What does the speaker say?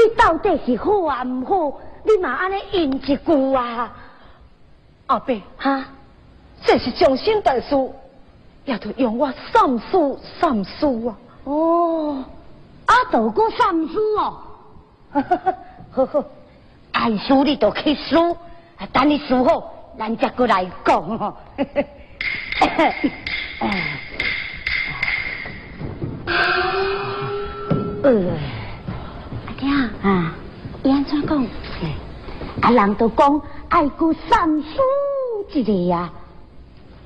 到底是好啊唔好？你嘛安尼应一句啊？ 阿伯， 哈， 这是终身大事，也得用我三思啊！ 哦，都过三思哦。好好，爱输你就去输，等你输好，咱再过来讲哦。阿爹啊，伊安怎讲？人都讲爱过三思一个啊，